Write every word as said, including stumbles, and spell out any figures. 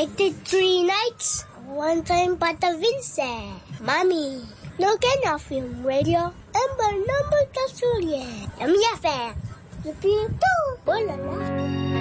Connected three nights. One time patavinse. Mami. No can film radio. Ember number kasulie. Yami F M. Lapito. Bolala.